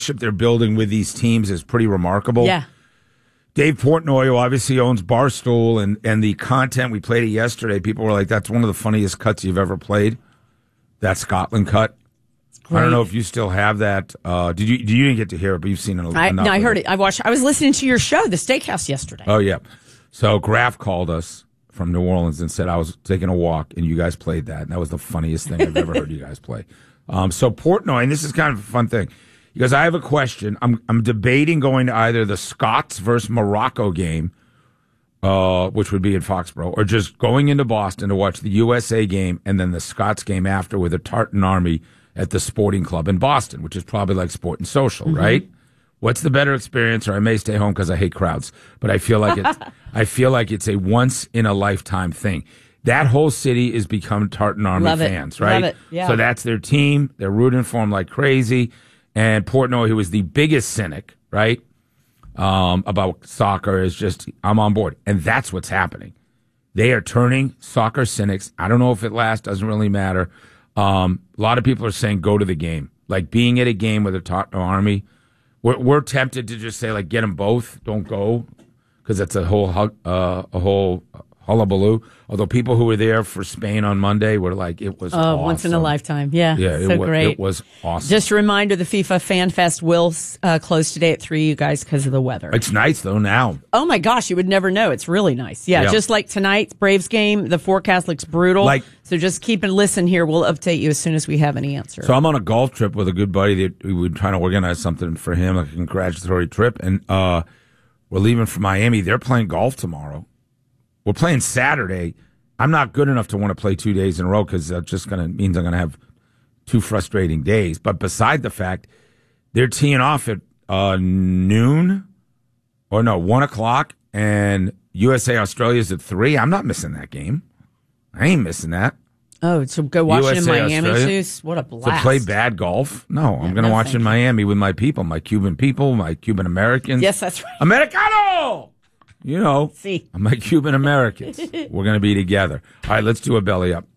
they're building with these teams is pretty remarkable. Yeah. Dave Portnoy, who obviously owns Barstool, and the content, we played it yesterday, people were like, that's one of the funniest cuts you've ever played. That Scotland cut. I don't know if you still have that. You didn't get to hear it, but you've seen it enough. No, I heard it. I was listening to your show, The Steakhouse, yesterday. Oh, yeah. So Graf called us from New Orleans and said, I was taking a walk, and you guys played that, and that was the funniest thing I've ever heard you guys play. So Portnoy, and this is kind of a fun thing. He goes, I have a question. I'm debating going to either the Scots versus Morocco game, which would be in Foxborough, or just going into Boston to watch the USA game and then the Scots game after with the Tartan Army at the Sporting Club in Boston, which is probably like Sport and Social, right? What's the better experience? Or I may stay home because I hate crowds, but I feel like it's a once in a lifetime thing. That whole city is become Tartan Army fans, right? Love it. Yeah. So that's their team. They're rooting for them like crazy. And Portnoy, who was the biggest cynic, right, about soccer, is just, I'm on board. And that's what's happening. They are turning soccer cynics. I don't know if it lasts, doesn't really matter. A lot of people are saying go to the game. Like being at a game with the Tartan Army, we're tempted to just say, like, get them both, don't go, because it's a whole hullabaloo. Although people who were there for Spain on Monday were like, it was awesome. Once in a lifetime. Yeah, great. It was awesome. Just a reminder, the FIFA Fan Fest will close today at 3, you guys, because of the weather. It's nice, though, now. Oh, my gosh, you would never know. It's really nice. Yeah, just like tonight's Braves game, the forecast looks brutal. So just keep and listen here. We'll update you as soon as we have any answer. So I'm on a golf trip with a good buddy that we were trying to organize something for him, a congratulatory trip, and we're leaving for Miami. They're playing golf tomorrow. We're playing Saturday. I'm not good enough to want to play 2 days in a row because that just means I'm going to have 2 frustrating days. But beside the fact, they're teeing off at 1 o'clock, and USA Australia's at 3. I'm not missing that game. I ain't missing that. Oh, so go watch it in Miami, Zeus? What a blast. To play bad golf? No, I'm going to watch in Miami with my people, my Cuban Americans. Yes, that's right. Americano! You know, I'm like Cuban Americans. We're going to be together. All right, let's do a belly up.